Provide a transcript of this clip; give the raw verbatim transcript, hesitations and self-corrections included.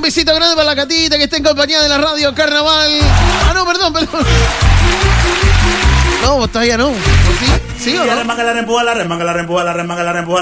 besito grande para la Catita que está en compañía de la radio Carnaval. Ah, no, perdón, perdón. No, todavía no. ¿Sí? ¿Sí o no? La remanga, la rempuja, la remanga, la rempuja, la remanga, la rempuja.